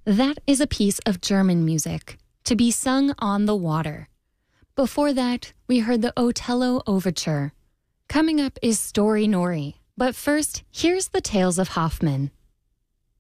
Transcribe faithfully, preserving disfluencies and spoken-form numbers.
That is a piece of German music to be sung on the water. Before that, we heard the Otello Overture. Coming up is Story Nori, but first, here's the Tales of Hoffmann.